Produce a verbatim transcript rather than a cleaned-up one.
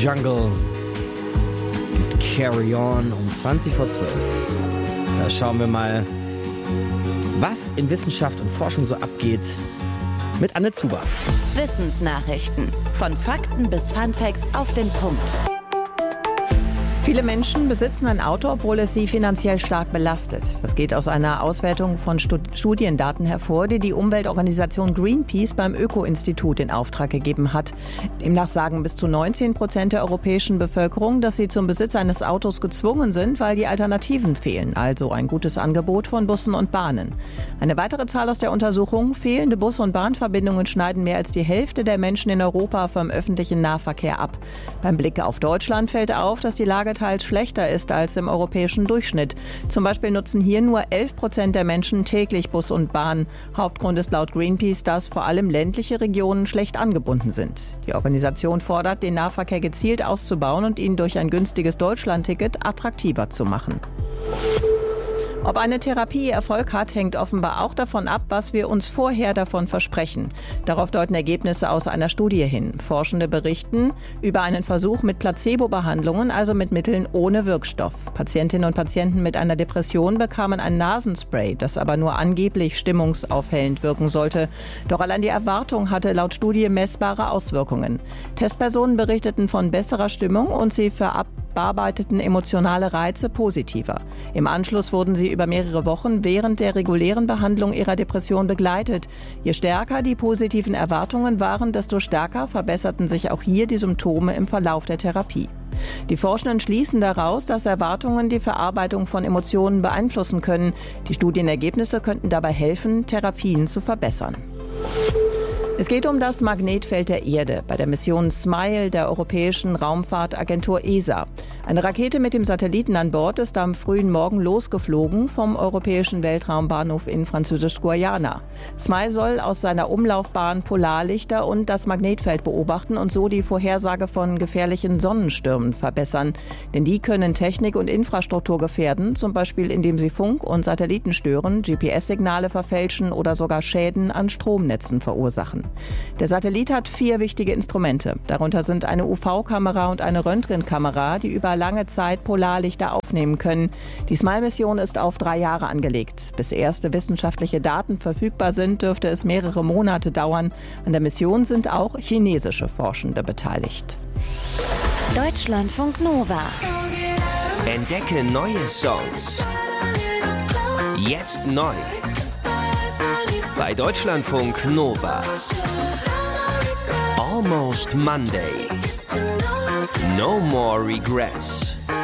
Jungle, Carry On um zwanzig vor zwölf. Da schauen wir mal, was in Wissenschaft und Forschung so abgeht mit Anne Zuber. Wissensnachrichten. Von Fakten bis Funfacts auf den Punkt. Viele Menschen besitzen ein Auto, obwohl es sie finanziell stark belastet. Das geht aus einer Auswertung von Studiendaten hervor, die die Umweltorganisation Greenpeace beim Öko-Institut in Auftrag gegeben hat. Demnach sagen bis zu neunzehn Prozent der europäischen Bevölkerung, dass sie zum Besitz eines Autos gezwungen sind, weil die Alternativen fehlen, also ein gutes Angebot von Bussen und Bahnen. Eine weitere Zahl aus der Untersuchung: fehlende Bus- und Bahnverbindungen schneiden mehr als die Hälfte der Menschen in Europa vom öffentlichen Nahverkehr ab. Beim Blick auf Deutschland fällt auf, dass die Lage teils schlechter ist als im europäischen Durchschnitt. Zum Beispiel nutzen hier nur elf Prozent der Menschen täglich Bus und Bahn. Hauptgrund ist laut Greenpeace, dass vor allem ländliche Regionen schlecht angebunden sind. Die Organisation fordert, den Nahverkehr gezielt auszubauen und ihn durch ein günstiges Deutschlandticket attraktiver zu machen. Ob eine Therapie Erfolg hat, hängt offenbar auch davon ab, was wir uns vorher davon versprechen. Darauf deuten Ergebnisse aus einer Studie hin. Forschende berichten über einen Versuch mit Placebo-Behandlungen, also mit Mitteln ohne Wirkstoff. Patientinnen und Patienten mit einer Depression bekamen ein Nasenspray, das aber nur angeblich stimmungsaufhellend wirken sollte. Doch allein die Erwartung hatte laut Studie messbare Auswirkungen. Testpersonen berichteten von besserer Stimmung und sie verarbeiteten emotionale Reize positiver. Im Anschluss wurden sie über mehrere Wochen während der regulären Behandlung ihrer Depression begleitet. Je stärker die positiven Erwartungen waren, desto stärker verbesserten sich auch hier die Symptome im Verlauf der Therapie. Die Forschenden schließen daraus, dass Erwartungen die Verarbeitung von Emotionen beeinflussen können. Die Studienergebnisse könnten dabei helfen, Therapien zu verbessern. Es geht um das Magnetfeld der Erde bei der Mission SMILE der Europäischen Raumfahrtagentur E S A. Eine Rakete mit dem Satelliten an Bord ist am frühen Morgen losgeflogen vom Europäischen Weltraumbahnhof in Französisch-Guayana. SMILE soll aus seiner Umlaufbahn Polarlichter und das Magnetfeld beobachten und so die Vorhersage von gefährlichen Sonnenstürmen verbessern. Denn die können Technik und Infrastruktur gefährden, zum Beispiel indem sie Funk- und Satelliten stören, G P S-Signale verfälschen oder sogar Schäden an Stromnetzen verursachen. Der Satellit hat vier wichtige Instrumente. Darunter sind eine U V-Kamera und eine Röntgenkamera, die über lange Zeit Polarlichter aufnehmen können. Die SMILE-Mission ist auf drei Jahre angelegt. Bis erste wissenschaftliche Daten verfügbar sind, dürfte es mehrere Monate dauern. An der Mission sind auch chinesische Forschende beteiligt. Deutschlandfunk Nova. Entdecke neue Songs. Jetzt neu. Bei Deutschlandfunk Nova. Almost Monday. No More Regrets.